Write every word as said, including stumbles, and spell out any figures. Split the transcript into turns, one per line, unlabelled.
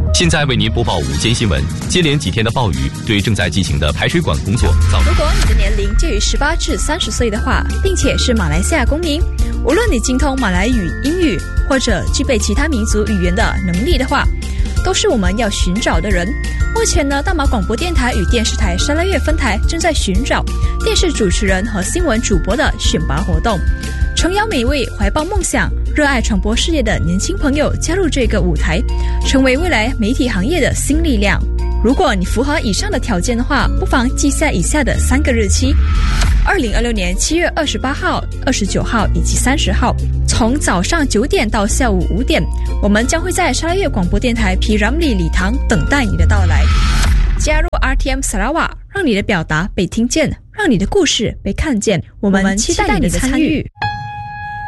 现在为您播报午间新闻。接连几天的暴雨对正在进行的排水管工作造成。
如果你的年龄介于十八至三十岁的话，并且是马来西亚公民，无论你精通马来语、英语，或者具备其他民族语言的能力的话，都是我们要寻找的人。目前呢，大马广播电台与电视台沙拉越分台正在寻找电视主持人和新闻主播的选拔活动，诚邀每位怀抱梦想、热爱传播事业的年轻朋友加入这个舞台，成为未来媒体行业的新力量。如果你符合以上的条件的话，不妨记下以下的三个日期：二零二六年七月二十八号、二十九号以及三十号，从早上九点到下午五点，我们将会在沙拉越广播电台P Ramlee礼堂等待你的到来。加入 R T M Sarawak， 让你的表达被听见，让你的故事被看见。我们期待你的参与。